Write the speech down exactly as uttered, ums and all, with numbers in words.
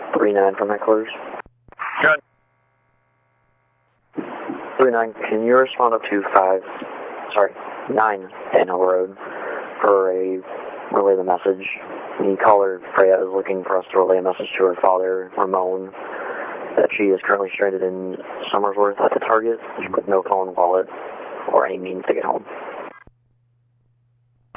three nine from headquarters. Good. three nine, can you respond up to five, sorry, nine Daniel Road for a relay the message? The caller, Freya, is looking for us to relay a message to her father, Ramon, that she is currently stranded in Somersworth at the Target with no phone, wallet, or any means to get home.